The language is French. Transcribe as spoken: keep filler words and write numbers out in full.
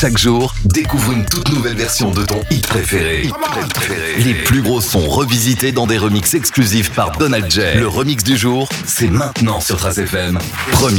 Chaque jour, découvre une toute nouvelle version de ton hit préféré. Hit préféré. Les plus gros sons revisités dans des remixes exclusifs par Donald J. Le remix du jour, c'est maintenant sur Trace F M. Premier.